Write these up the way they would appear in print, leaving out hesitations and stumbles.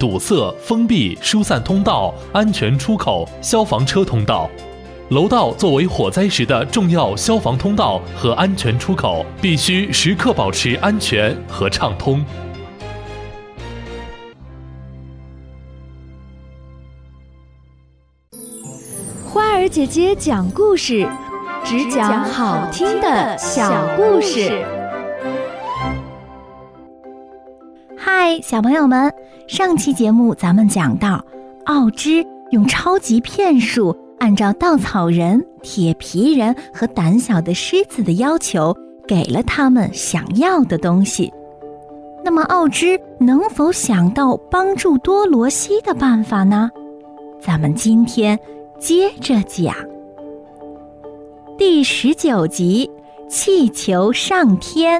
堵塞、封闭、疏散通道、安全出口、消防车通道。楼道作为火灾时的重要消防通道和安全出口，必须时刻保持安全和畅通。 花儿姐姐讲故事，只讲好听的小故事。 嗨，小朋友们，上期节目咱们讲到，奥芝用超级骗术，按照稻草人、铁皮人和胆小的狮子的要求，给了他们想要的东西。那么奥芝能否想到帮助多罗西的办法呢？咱们今天接着讲。第19集，气球上天。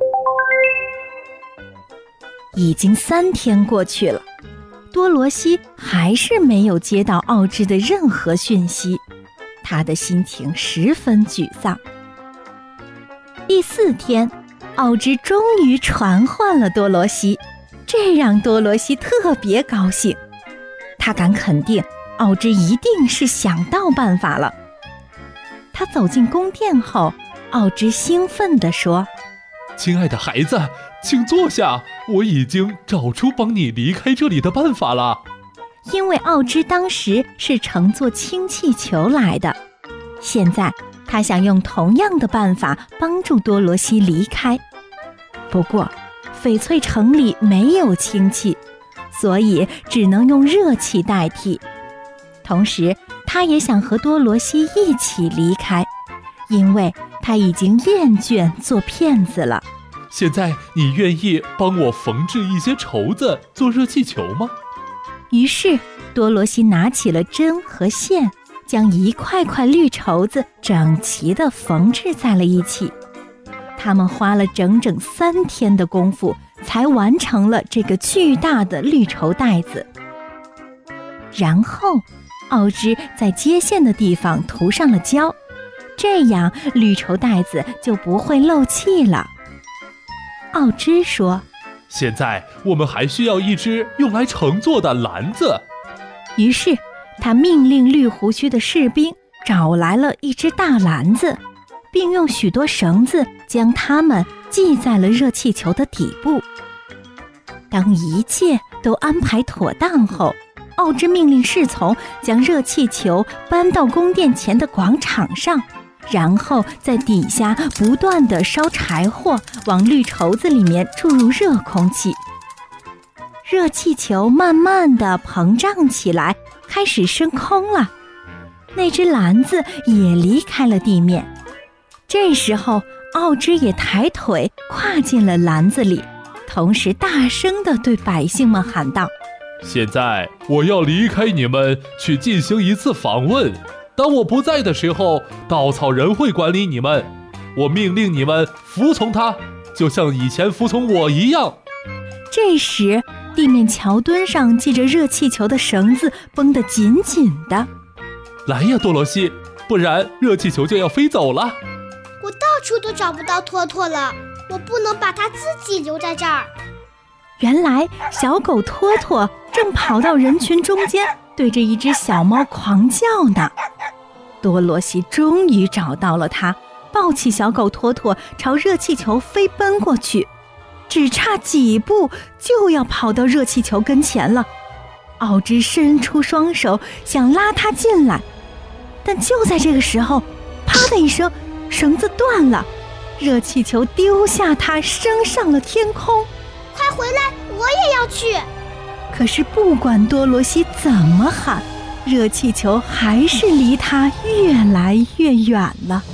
已经3天过去了，多罗西还是没有接到奥芝的任何讯息，他的心情十分沮丧。第4天，奥芝终于传唤了多罗西，这让多罗西特别高兴。他敢肯定，奥芝一定是想到办法了。他走进宫殿后，奥芝兴奋地说：“ 亲爱的孩子，请坐下，我已经找出帮你离开这里的办法了。” 因为奥芝当时是乘坐氢气球来的，现在他想用同样的办法帮助多罗西离开。不过，翡翠城里没有氢气，所以只能用热气代替。同时，他也想和多罗西一起离开，因为他已经厌倦做骗子了。 现在你愿意帮我缝制一些绸子做热气球吗？ 于是多罗西拿起了针和线，将一块块绿绸子整齐地缝制在了一起。他们花了整整3天的功夫，才完成了这个巨大的绿绸带子。然后奥芝在接线的地方涂上了胶，这样绿绸带子就不会漏气了。奥芝说：“ 现在我们还需要一只用来乘坐的篮子。” 于是他命令绿胡须的士兵找来了一只大篮子，并用许多绳子将它们系在了热气球的底部。当一切都安排妥当后，奥芝命令侍从将热气球搬到宫殿前的广场上，然后在底下不断地烧柴火，往绿绸子里面注入热空气。热气球慢慢地膨胀起来，开始升空了。那只篮子也离开了地面。这时候，奥芝也抬腿跨进了篮子里，同时大声地对百姓们喊道：“ 现在我要离开你们，去进行一次访问。当我不在的时候，稻草人会管理你们。我命令你们服从他，就像以前服从我一样。” 这时，地面桥墩上系着热气球的绳子绷得紧紧的。 来呀，多罗西，不然热气球就要飞走了。 我到处都找不到托托了，我不能把它自己留在这儿。 原来小狗托托正跑到人群中间，对着一只小猫狂叫呢。多罗西终于找到了它，抱起小狗托托朝热气球飞奔过去，只差几步就要跑到热气球跟前了。奥芝伸出双手想拉它进来，但就在这个时候，啪的一声，绳子断了，热气球丢下它升上了天空。 快回来，我也要去！ 可是不管多罗西怎么喊，热气球还是离他越来越远了。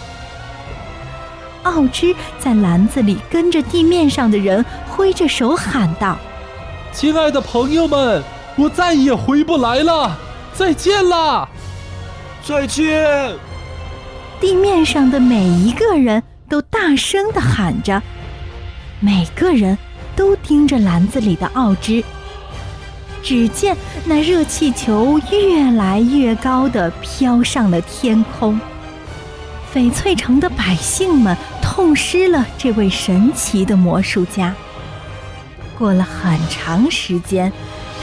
奥芝在篮子里跟着地面上的人挥着手喊道：“ 亲爱的朋友们，我再也回不来了，再见啦！” 再见！ 地面上的每一个人都大声地喊着，每个人都盯着篮子里的奥芝。只见那热气球越来越高地飘上了天空。翡翠城的百姓们痛失了这位神奇的魔术家。过了很长时间，